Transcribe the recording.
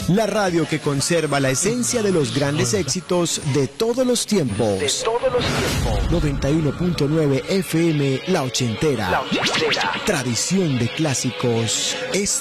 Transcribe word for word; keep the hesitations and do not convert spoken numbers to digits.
La radio que conserva la esencia de los grandes éxitos de todos los tiempos. De todos los tiempos. noventa y uno punto nueve F M, La Ochentera. La Ochentera. Tradición de clásicos. Es